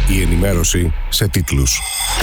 Η ενημέρωση σε τίτλους.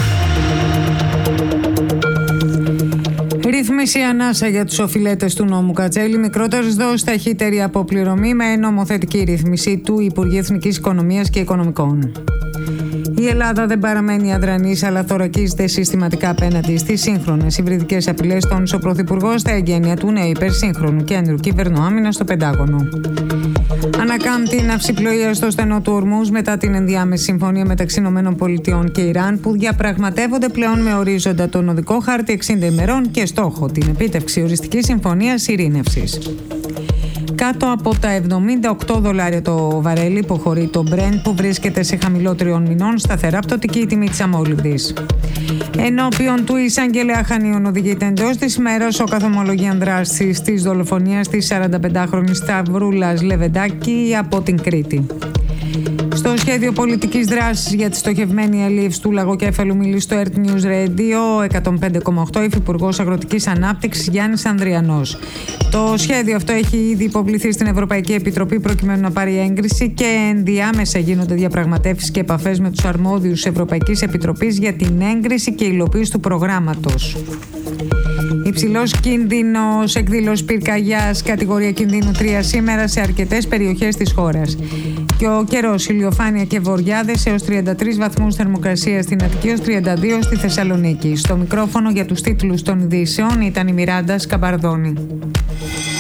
Ρύθμιση ανάσα για τους οφειλέτες του νόμου Κατσέλη, μικρότερες δόσεις, ταχύτερη αποπληρωμή με νομοθετική ρύθμιση του Υπουργείου Εθνικής Οικονομίας και Οικονομικών. Η Ελλάδα δεν παραμένει αδρανής, αλλά θωρακίζεται συστηματικά απέναντι στις σύγχρονες υβριδικές απειλές, τόνισε ο Πρωθυπουργός στα εγγένεια του νέου υπερσύγχρονου κέντρου κυβερνοάμυνας στο Πεντάγωνο. Ανακάμπτει η ναυσιπλοεία στο στενό του Ορμούζ μετά την ενδιάμεση συμφωνία μεταξύ ΗΠΑ και Ιράν, που διαπραγματεύονται πλέον με ορίζοντα τον οδικό χάρτη 60 ημερών και στόχο την επίτευξη οριστικής συμφωνίας ειρήνευσης. Κάτω από τα $78 το βαρέλι υποχωρεί το Brent, που βρίσκεται σε χαμηλό 3 μηνών, σταθερά πτωτική η τιμή της αμόλυβδης. Ενώπιον του εισαγγελέα Χανίων οδηγείται εντός της ημέρας ο καθομολογίαν δράσης της δολοφονίας της 45χρονης Σταυρούλας Λεβεντάκη από την Κρήτη. Στο σχέδιο πολιτικής δράσης για τη στοχευμένη αλίευση του λαγοκέφαλου μιλεί στο Earth News Radio 105,8 Υφυπουργός Αγροτικής Ανάπτυξης Γιάννης Ανδριανός. Το σχέδιο αυτό έχει ήδη υποβληθεί στην Ευρωπαϊκή Επιτροπή προκειμένου να πάρει έγκριση και ενδιάμεσα γίνονται διαπραγματεύσεις και επαφές με τους αρμόδιους της Ευρωπαϊκής Επιτροπής για την έγκριση και υλοποίηση του προγράμματος. Υψηλός κίνδυνος εκδήλωση πυρκαγιάς κατηγορία κινδύνου 3 σήμερα σε αρκετές περιοχές της χώρας. Και ο καιρός, ηλιοφάνεια και βοριάδες έως 33 βαθμούς θερμοκρασία στην Αττική, έως 32 στη Θεσσαλονίκη. Στο μικρόφωνο για τους τίτλους των ειδήσεων ήταν η Μιράντα Σκαμπαρδόνη.